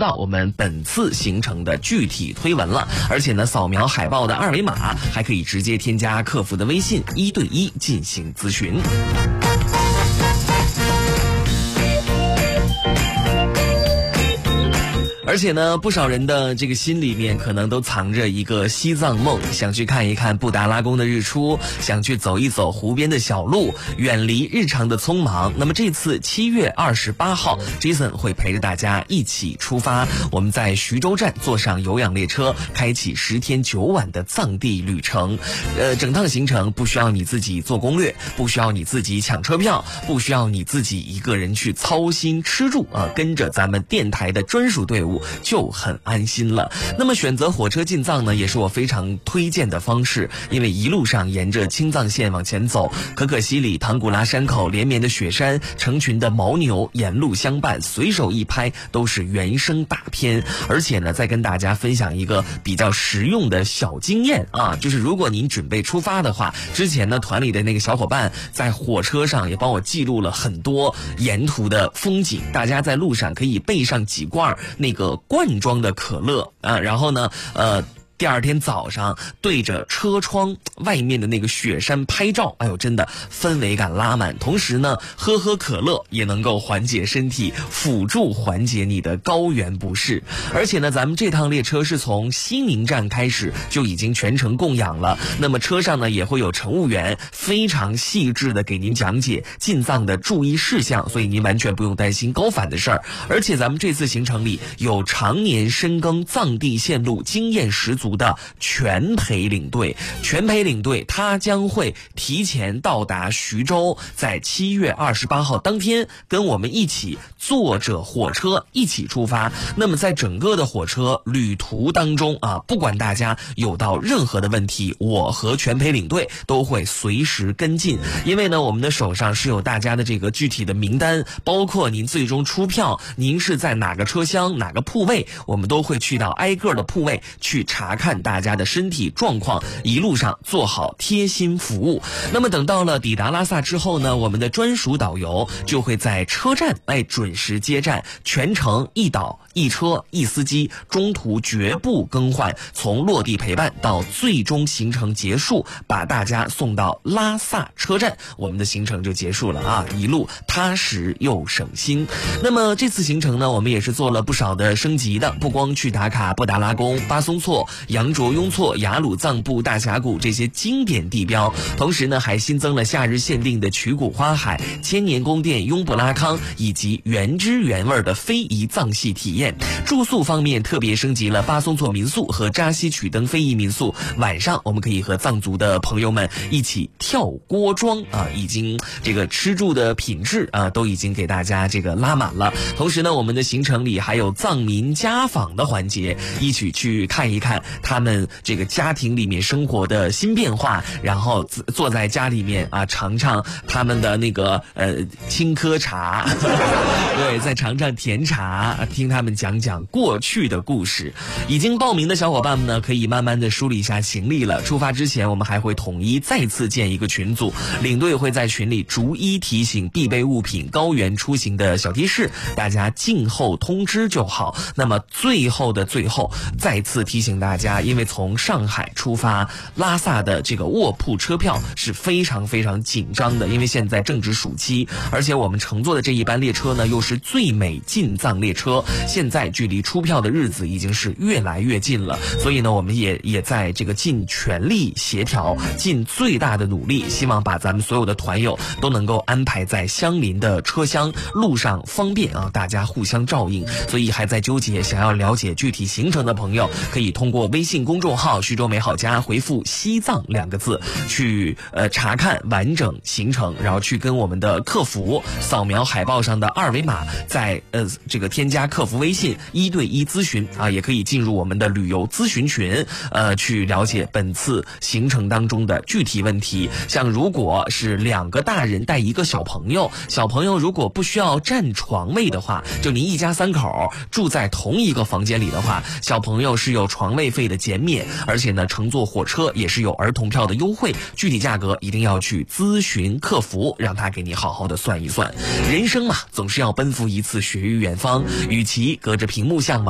到我们本次行程的具体推文了。而且呢，扫描海报的二维码还可以直接添加客服的微信1对1进行咨询。而且呢，不少人的这个心里面可能都藏着一个西藏梦，想去看一看布达拉宫的日出，想去走一走湖边的小路，远离日常的匆忙。那么这次7月28号 Jason 会陪着大家一起出发，我们在徐州站坐上有氧列车，开启10天9晚的藏地旅程。整趟行程不需要你自己做攻略，不需要你自己抢车票，不需要你自己一个人去操心吃住跟着咱们电台的专属队伍就很安心了。那么选择火车进藏呢，也是我非常推荐的方式，因为一路上沿着青藏线往前走，可可西里、唐古拉山口连绵的雪山，成群的牦牛沿路相伴，随手一拍都是原声大片。而且呢，再跟大家分享一个比较实用的小经验就是如果您准备出发的话，之前呢团里的那个小伙伴在火车上也帮我记录了很多沿途的风景，大家在路上可以备上几罐那个罐装的可乐然后呢第二天早上对着车窗外面的那个雪山拍照，哎呦，真的氛围感拉满。同时呢，喝可乐也能够缓解身体，辅助缓解你的高原不适。而且呢，咱们这趟列车是从西宁站开始就已经全程供氧了。那么车上呢也会有乘务员非常细致的给您讲解进藏的注意事项，所以您完全不用担心高反的事儿。而且咱们这次行程里有常年深耕藏地线路经验十足的全陪领队，他将会提前到达徐州，在7月28号当天跟我们一起坐着火车一起出发。那么在整个的火车旅途当中不管大家有到任何的问题，我和全陪领队都会随时跟进。因为呢，我们的手上是有大家的这个具体的名单，包括您最终出票，您是在哪个车厢哪个铺位，我们都会去到挨个的铺位去查看大家的身体状况，一路上做好贴心服务。那么等到了抵达拉萨之后呢，我们的专属导游就会在车站准时接站，全程一导一车一司机，中途绝不更换，从落地陪伴到最终行程结束，把大家送到拉萨车站，我们的行程就结束了一路踏实又省心。那么这次行程呢，我们也是做了不少的升级的，不光去打卡布达拉宫、巴松措、羊卓雍措、雅鲁藏布大峡谷这些经典地标，同时呢还新增了夏日限定的曲谷花海、千年宫殿、雍布拉康以及原汁原味的非遗藏戏体验。住宿方面特别升级了巴松措民宿和扎西曲登非遗民宿，晚上我们可以和藏族的朋友们一起跳锅庄已经这个吃住的品质都已经给大家这个拉满了。同时呢，我们的行程里还有藏民家访的环节，一起去看一看他们这个家庭里面生活的新变化，然后坐在家里面尝尝他们的那个青稞茶对，再尝尝甜茶，听他们讲讲过去的故事。已经报名的小伙伴们呢，可以慢慢的梳理一下行李了。出发之前我们还会统一再次建一个群组，领队会在群里逐一提醒必备物品、高原出行的小提示，大家静候通知就好。那么最后的最后，再次提醒大家，因为从上海出发拉萨的这个卧铺车票是非常非常紧张的，因为现在正值暑期，而且我们乘坐的这一班列车呢又是最美进藏列车，现在距离出票的日子已经是越来越近了，所以呢我们也在这个尽全力协调，尽最大的努力，希望把咱们所有的团友都能够安排在相邻的车厢，路上方便大家互相照应。所以还在纠结想要了解具体行程的朋友，可以通过微信公众号徐州美好家回复西藏2个字去查看完整行程，然后去跟我们的客服扫描海报上的二维码，在这个添加客服微信1对1咨询也可以进入我们的旅游咨询群去了解本次行程当中的具体问题。像如果是2个大人带1个小朋友，小朋友如果不需要占床位的话，就您一家3口住在同一个房间里的话，小朋友是有床位费的减免，而且呢乘坐火车也是有儿童票的优惠，具体价格一定要去咨询客服，让他给你好好的算一算。人生嘛，总是要奔赴一次雪域远方，与其隔着屏幕向往